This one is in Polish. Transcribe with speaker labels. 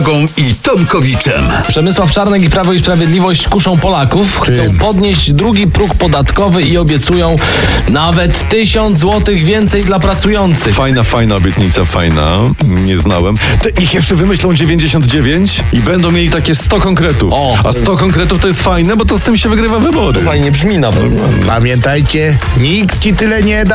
Speaker 1: i Tomkowiczem.
Speaker 2: Przemysław Czarnek i Prawo i Sprawiedliwość kuszą Polaków. Chcą podnieść drugi próg podatkowy i obiecują nawet 1000 zł więcej dla pracujących.
Speaker 3: Fajna obietnica, fajna. Nie znałem. Ich jeszcze wymyślą 99 i będą mieli takie 100 konkretów. A 100 konkretów to jest fajne, bo to z tym się wygrywa wybory.
Speaker 2: Fajnie brzmi nawet.
Speaker 4: Pamiętajcie, nikt ci tyle nie da.